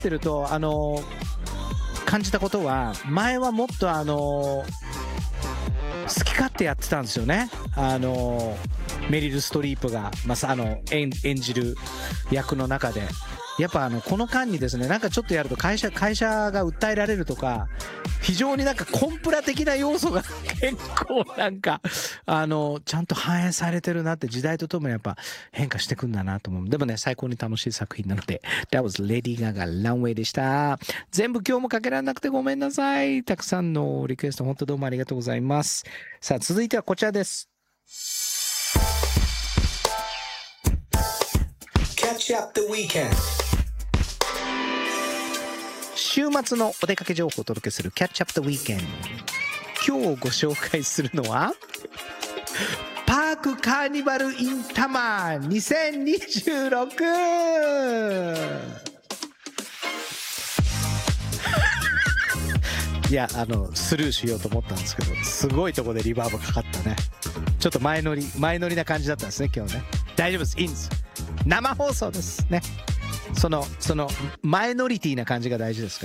ってると感じたことは、前はもっと好き勝手やってたんですよね。メリル・ストリープが、演じる役の中で。やっぱこの間にですね、なんかちょっとやると会社が訴えられるとか、非常になんかコンプラ的な要素が結構なんかちゃんと反映されてるなって、時代とともにやっぱ変化してくんだなと思う。でもね、最高に楽しい作品なので、That was Lady Gaga Runway でした。全部今日もかけられなくてごめんなさい。たくさんのリクエスト本当どうもありがとうございます。さあ続いてはこちらです。Catch up the weekend。週末のお出かけ情報をお届けする Catch up the weekend。今日ご紹介するのはパークカーニバルインタマ2026。いやスルーしようと思ったんですけど、すごいとこでリバーブかかったね。ちょっと前乗りな感じだったんですね今日ね。大丈夫です、いいんです、生放送ですね。そのマイノリティな感じが大事ですから、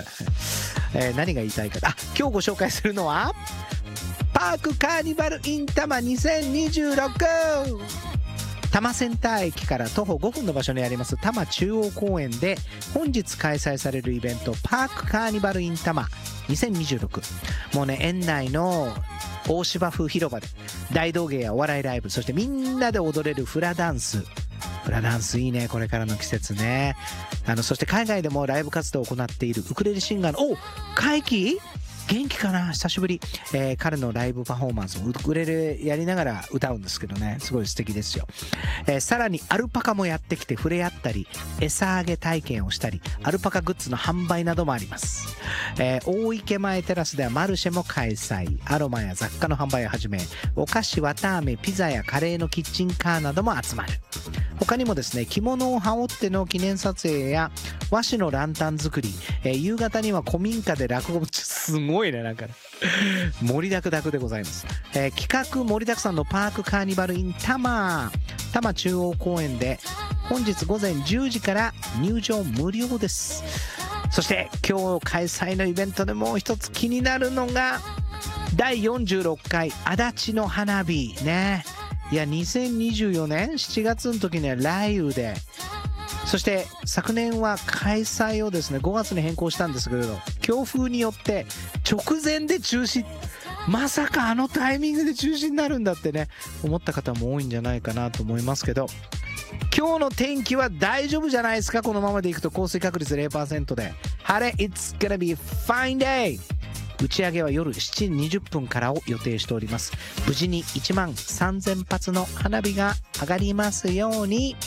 何が言いたいか。今日ご紹介するのはパークカーニバルインタマ2026。多摩センター駅から徒歩5分の場所にあります多摩中央公園で本日開催されるイベント、パークカーニバルインタマ2026。もうね、園内の大芝生広場で大道芸やお笑いライブ、そしてみんなで踊れるフラダンスいいね、これからの季節ね。そして海外でもライブ活動を行っているウクレレシンガーのカイキ元気かな、久しぶり。彼のライブパフォーマンスもウクレレやりながら歌うんですけどね、すごい素敵ですよ。さらにアルパカもやってきて触れ合ったり、餌あげ体験をしたり、アルパカグッズの販売などもあります。大池前テラスではマルシェも開催。アロマや雑貨の販売をはじめ、お菓子、綿あめ、ピザやカレーのキッチンカーなども集まる。他にもですね、着物を羽織っての記念撮影や和紙のランタン作り、夕方には古民家で落語も、すごいね、なんかね盛りだくだくでございます。企画盛りだくさんのパークカーニバルイン多摩中央公園で本日午前10時から入場無料です。そして今日開催のイベントでもう一つ気になるのが第46回足立の花火ね。いや、2024年7月の時には雷雨で、そして昨年は開催をですね5月に変更したんですけれど、強風によって直前で中止、まさかタイミングで中止になるんだってね思った方も多いんじゃないかなと思いますけど、今日の天気は大丈夫じゃないですか。このままでいくと降水確率 0% で晴れ。 It's gonna be a fine day。打ち上げは夜7時20分からを予定しております。無事に1万3000発の花火が上がりますように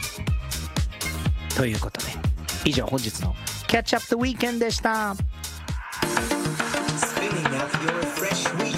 ということで、以上本日の Catch Up the Weekend でした。